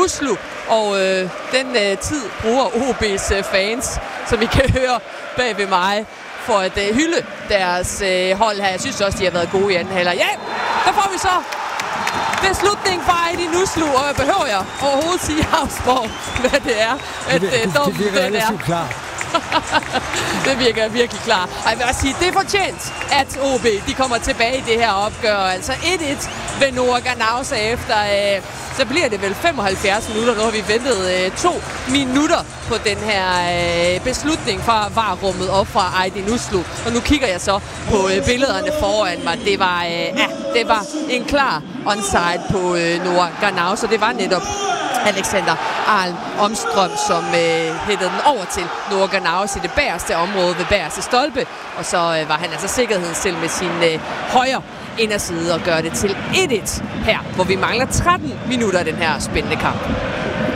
Nuslu, og den tid bruger OB's fans, som I kan høre bag ved mig, for at hylde deres hold her. Jeg synes også, de har været gode i anden halvleg. Ja, der får vi så beslutning fra Aydin Nuslu, og behøver jeg overhovedet sige Havsborg, hvad det er, at dommen den er. Klar. Det virker virkelig klar. Og jeg vil også sige, det er fortjent, at OB de kommer tilbage i det her opgør. Altså 1-1 ved Noah Ganauza efter, så bliver det vel 75 minutter. Nu har vi ventet 2 minutter på den her beslutning fra VAR-rummet op fra Aydin Nuslu. Og nu kigger jeg så på billederne foran mig. Det var en klar onside på Noah Ganauza. Det var netop Alexander Arlen Omstrøm, som hættede den over til Noah Ganauza i det bagerste område ved bagerste stolpe. Og så var han altså sikkerheden selv med sin højre inderside og gør det til 1-1 her, hvor vi mangler 13 minutter af den her spændende kamp.